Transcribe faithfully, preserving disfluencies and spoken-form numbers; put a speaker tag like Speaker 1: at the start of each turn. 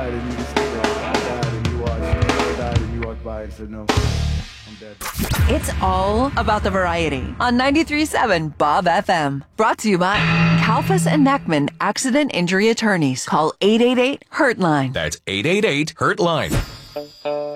Speaker 1: died and you just said that. I died and you watched. I died and you walked by and said no. I'm dead.
Speaker 2: It's all about the variety on ninety-three point seven Bob F M. Brought to you by Kalfas and Neckman Accident Injury Attorneys. Call eight eight eight, hurt line.
Speaker 3: That's eight eight eight, hurt line.